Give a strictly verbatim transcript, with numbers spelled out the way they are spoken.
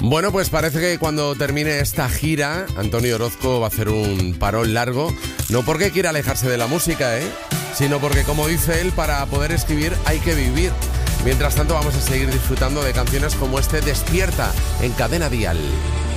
Bueno, pues parece que cuando termine esta gira, Antonio Orozco va a hacer un parón largo, no porque quiera alejarse de la música, ¿eh? sino porque, como dice él, para poder escribir hay que vivir. Mientras tanto, vamos a seguir disfrutando de canciones como este Despierta en Cadena Dial.